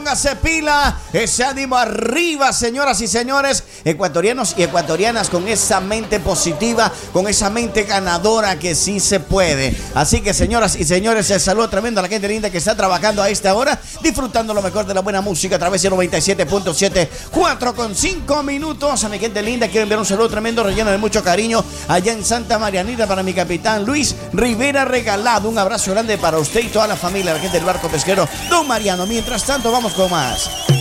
póngase pila, ese ánimo arriba, señoras y señores, ecuatorianos y ecuatorianas, con esa mente positiva, con esa mente ganadora que sí se puede. Así que, señoras y señores, el saludo tremendo a la gente linda que está trabajando a esta hora, disfrutando lo mejor de la buena música a través de 97.7, 4:05 minutos. A mi gente linda, quiero enviar un saludo tremendo, relleno de mucho cariño, allá en Santa Marianita, para mi capitán Luis Rivera Regalado. Un abrazo grande para usted y toda la familia, la gente del barco pesquero Don Mariano. Mientras tanto, vamos con más.